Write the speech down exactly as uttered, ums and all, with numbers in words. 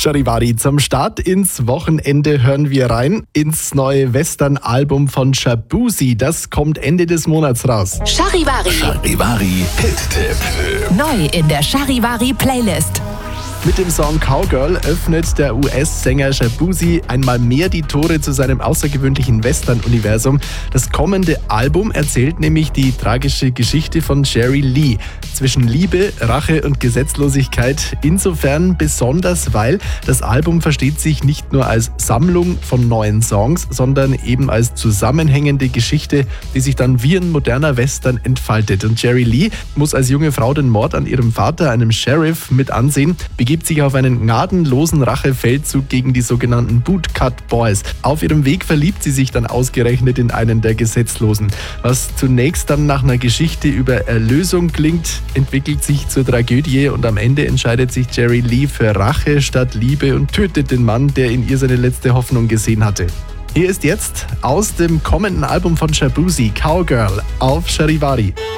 Charivari, zum Start ins Wochenende hören wir rein ins neue Western-Album von Shaboozey. Das kommt Ende des Monats raus. Charivari. Charivari Hit-Tipp. Neu in der Charivari-Playlist. Mit dem Song Cowgirl öffnet der U S-Sänger Shaboozey einmal mehr die Tore zu seinem außergewöhnlichen Western-Universum. Das kommende Album erzählt nämlich die tragische Geschichte von Jerry Lee. Zwischen Liebe, Rache und Gesetzlosigkeit. Insofern besonders, weil das Album versteht sich nicht nur als Sammlung von neuen Songs, sondern eben als zusammenhängende Geschichte, die sich dann wie ein moderner Western entfaltet. Und Jerry Lee muss als junge Frau den Mord an ihrem Vater, einem Sheriff, mit ansehen, begibt sich auf einen gnadenlosen Rachefeldzug gegen die sogenannten Bootcut Boys. Auf ihrem Weg verliebt sie sich dann ausgerechnet in einen der Gesetzlosen. Was zunächst dann nach einer Geschichte über Erlösung klingt, entwickelt sich zur Tragödie und am Ende entscheidet sich Jerry Lee für Rache statt Liebe und tötet den Mann, der in ihr seine letzte Hoffnung gesehen hatte. Hier ist jetzt aus dem kommenden Album von Shaboozey Cowgirl auf Charivari.